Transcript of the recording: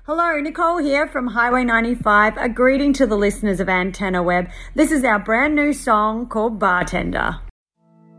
Hello, Nicole here from Highway 95. A greeting to the listeners of Antenna Web. This is our brand new song called Bartender.